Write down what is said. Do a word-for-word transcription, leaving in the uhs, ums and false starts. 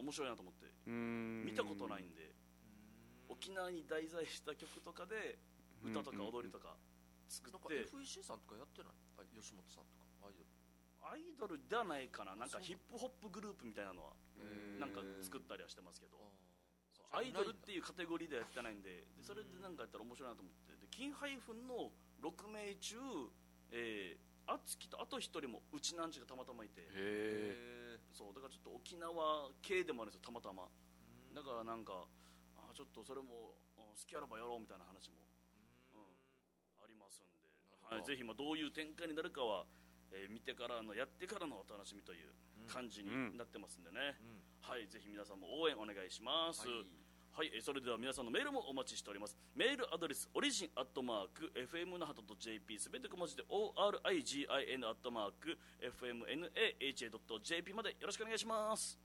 面白いなと思って、 うーん見たことないんで、沖縄に題材した曲とかで歌とか踊りとか作なんかって、 エフイーシー さんとかやってない？あ、吉本さんとかアイドル。 アイドルではないかな、なんかヒップホップグループみたいなのはへーなんか作ったりはしてますけど、 あーアイドルっていうカテゴリーではやってないんで、でそれでなんかやったら面白いなと思って、で金ハイフンのろくめい中、えー、あつきとあとひとりもうちなんちがたまたまいて、 へへそうだからちょっと沖縄系でもあるんですよ、たまたま。だからなんかあちょっとそれも好きあらばやろうみたいな話も、うん、ありますんで、はい、ぜひまあどういう展開になるかは、えー、見てからのやってからのお楽しみという感じになってますんでね、 うんはい、ぜひ皆さんも応援お願いします。 はいはい、それでは皆さんのメールもお待ちしております。メールアドレスオリジンアットマーク エフエム 那覇 .jp すべて小文字で オーアールアイジン アットマーク エフエムナハ .jp までよろしくお願いします。